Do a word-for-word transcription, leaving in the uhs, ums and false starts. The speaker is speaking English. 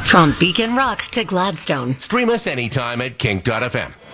From Beacon Rock to Gladstone. Stream us anytime at kink dot f m.